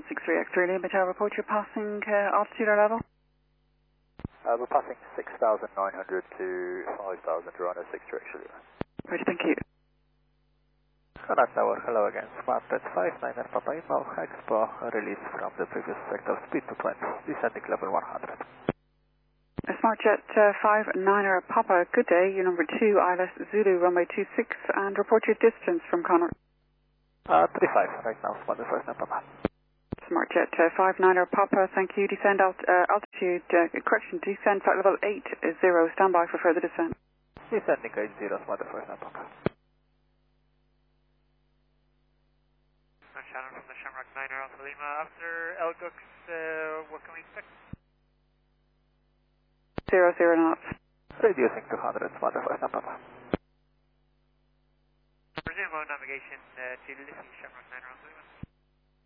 63 X-ray Lima Tower, report you're passing altitude or level? We're passing 6,900 to 5,000, Toronto 6 direction. Right, thank you. Contact Tower, hello again. Smart 59 and Papa Imo, Expo, release from the previous sector, speed to 20, descending level 100. SmartJet 59er Papa, good day, you number 2, ILS Zulu, runway 26, and report your distance from Connor. 35 right now, Smart first and Papa. SmartJet 59er Papa, thank you. Descend altitude, correction, descend flight level 80, stand by for further descent. Descending 80, Smart first and Papa. Shannon from the Shamrock 9er Alpha Lima. After Elgux, what can we expect? 00 knots. Reducing 200, Smart first and Papa. Resume mode navigation to Liffey Shamrock 9er Alpha.